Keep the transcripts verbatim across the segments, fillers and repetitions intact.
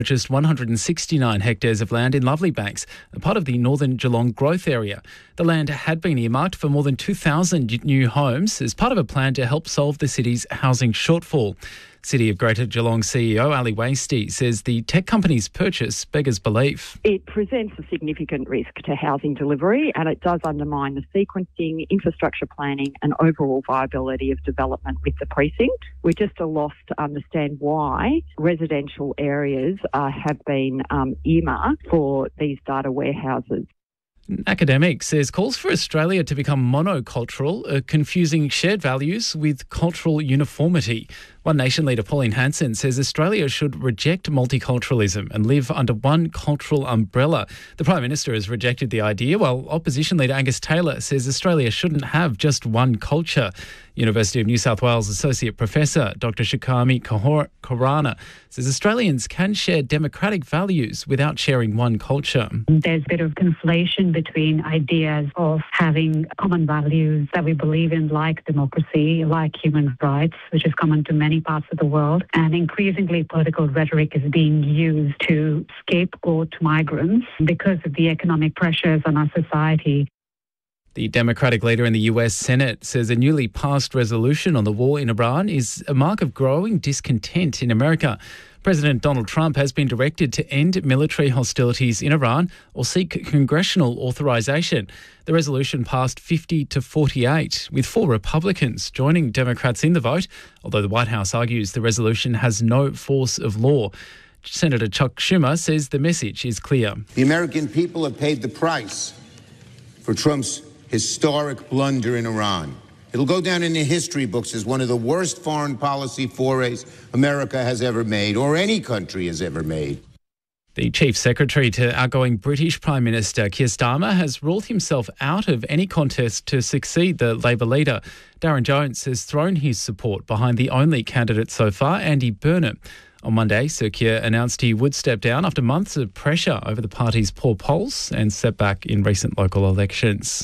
Just one hundred sixty-nine hectares of land in Lovely Banks, a part of the Northern Geelong growth area. The land had been earmarked for more than two thousand new homes as part of a plan to help solve the city's housing shortfall. City of Greater Geelong C E O Ali Wasty says the tech company's purchase beggars belief. It presents a significant risk to housing delivery and it does undermine the sequencing, infrastructure planning and overall viability of development with the precinct. We're just at a loss to understand why residential areas uh, have been um, earmarked for these data warehouses. Academic says calls for Australia to become monocultural are confusing shared values with cultural uniformity. One Nation leader Pauline Hanson says Australia should reject multiculturalism and live under one cultural umbrella. The Prime Minister has rejected the idea, while Opposition leader Angus Taylor says Australia shouldn't have just one culture. University of New South Wales Associate Professor Doctor Shikami Korana says Australians can share democratic values without sharing one culture. There's a bit of conflation between ideas of having common values that we believe in, like democracy, like human rights, which is common to many parts of the world, and increasingly political rhetoric is being used to scapegoat migrants because of the economic pressures on our society. The Democratic leader in the U S Senate says a newly passed resolution on the war in Iran is a mark of growing discontent in America. President Donald Trump has been directed to end military hostilities in Iran or seek congressional authorization. The resolution passed fifty to forty-eight, with four Republicans joining Democrats in the vote, although the White House argues the resolution has no force of law. Senator Chuck Schumer says the message is clear. The American people have paid the price for Trump's historic blunder in Iran. It'll go down in the history books as one of the worst foreign policy forays America has ever made, or any country has ever made. The Chief Secretary to outgoing British Prime Minister Keir Starmer has ruled himself out of any contest to succeed the Labor leader. Darren Jones has thrown his support behind the only candidate so far, Andy Burnham. On Monday, Sir Keir announced he would step down after months of pressure over the party's poor polls and setback in recent local elections.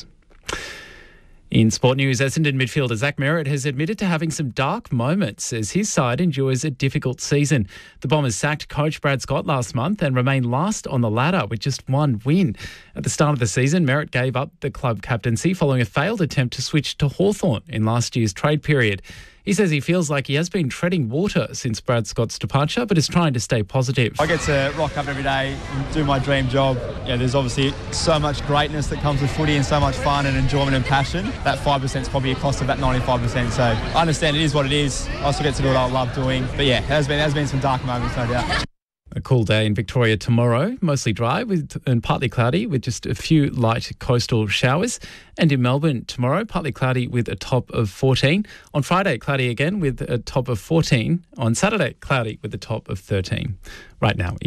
In sport news, Essendon midfielder Zach Merrett has admitted to having some dark moments as his side endures a difficult season. The Bombers sacked coach Brad Scott last month and remain last on the ladder with just one win. At the start of the season, Merrett gave up the club captaincy following a failed attempt to switch to Hawthorn in last year's trade period. He says he feels like he has been treading water since Brad Scott's departure, but is trying to stay positive. I get to rock up every day and do my dream job. Yeah, there's obviously so much greatness that comes with footy and so much fun and enjoyment and passion. That five percent is probably a cost of that ninety-five percent. So I understand it is what it is. I also get to do what I love doing. But yeah, there has been, there has been some dark moments, no doubt. A cool day in Victoria tomorrow, mostly dry with and partly cloudy with just a few light coastal showers. And in Melbourne tomorrow, partly cloudy with a top of fourteen. On Friday, cloudy again with a top of fourteen. On Saturday, cloudy with a top of thirteen. Right now.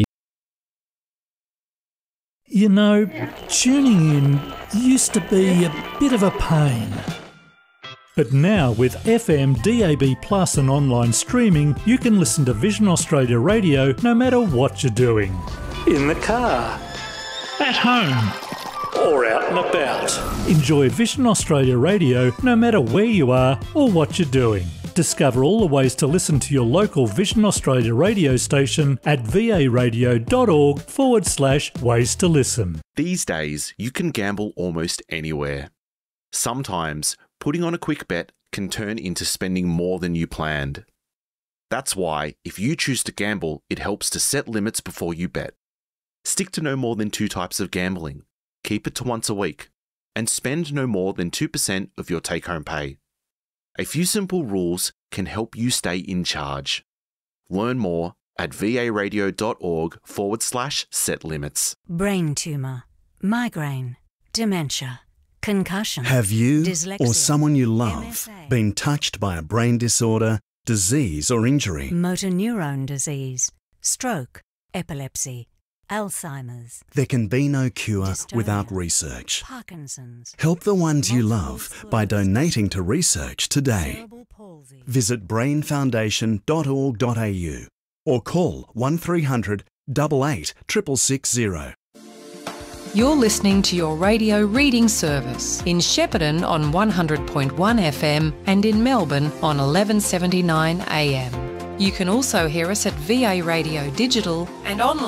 You know, tuning in used to be a bit of a pain. But now with F M, D A B Plus and online streaming, you can listen to Vision Australia Radio no matter what you're doing. In the car, at home, or out and about. Enjoy Vision Australia Radio no matter where you are or what you're doing. Discover all the ways to listen to your local Vision Australia radio station at varadio.org forward slash ways to listen. These days, you can gamble almost anywhere. Sometimes, putting on a quick bet can turn into spending more than you planned. That's why, if you choose to gamble, it helps to set limits before you bet. Stick to no more than two types of gambling, keep it to once a week, and spend no more than two percent of your take-home pay. A few simple rules can help you stay in charge. Learn more at varadio.org forward slash set limits. Brain tumour, migraine, dementia, concussion. Have you dyslexia, or someone you love M S A, been touched by a brain disorder, disease or injury? motor neurone disease, stroke, epilepsy, Alzheimer's. There can be no cure Dystonia, without research. Parkinson's. Help the ones you multiple love by sclerosis, donating to research today. cerebral palsy. Visit brain foundation dot org dot a u or call one three hundred, eight eight, six six six zero. You're listening to your radio reading service in Shepparton on one hundred point one F M and in Melbourne on eleven seventy-nine A M. You can also hear us at V A Radio Digital and online.